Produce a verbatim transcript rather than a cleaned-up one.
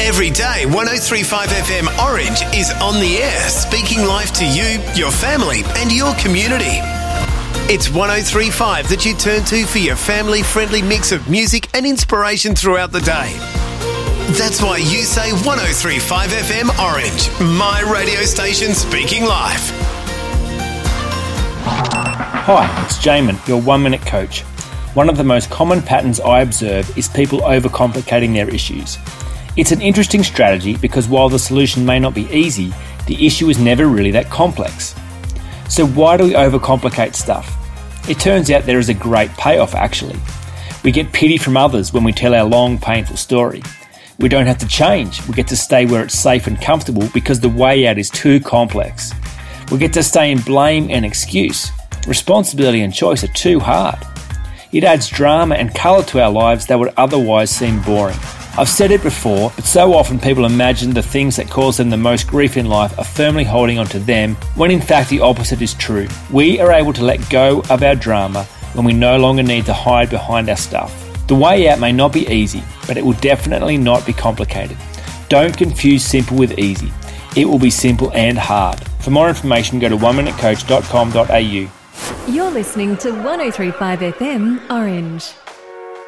Every day, one oh three point five F M Orange is on the air, speaking life to you, your family and your community. It's one oh three point five that you turn to for your family-friendly mix of music and inspiration throughout the day. That's why you say one oh three point five F M Orange, my radio station speaking life. Hi, it's Jamin, your one-minute coach. One of the most common patterns I observe is people overcomplicating their issues. It's an interesting strategy because while the solution may not be easy, the issue is never really that complex. So why do we overcomplicate stuff? It turns out there is a great payoff actually. We get pity from others when we tell our long, painful story. We don't have to change, we get to stay where it's safe and comfortable because the way out is too complex. We get to stay in blame and excuse. Responsibility and choice are too hard. It adds drama and colour to our lives that would otherwise seem boring. I've said it before, but so often people imagine the things that cause them the most grief in life are firmly holding on to them, when in fact the opposite is true. We are able to let go of our drama when we no longer need to hide behind our stuff. The way out may not be easy, but it will definitely not be complicated. Don't confuse simple with easy. It will be simple and hard. For more information, go to one minute coach dot com dot a u. You're listening to one oh three point five F M Orange.